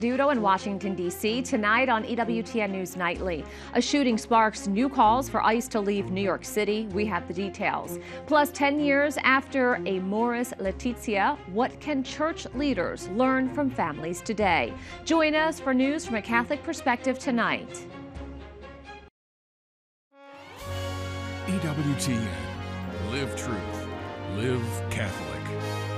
Dudo in Washington, D.C. Tonight on EWTN News Nightly. A shooting sparks new calls for ICE to leave New York City. We have the details. Plus, 10 years after Amoris Laetitia, what can church leaders learn from families today? Join us for news from a Catholic perspective tonight. EWTN. Live truth. Live Catholic.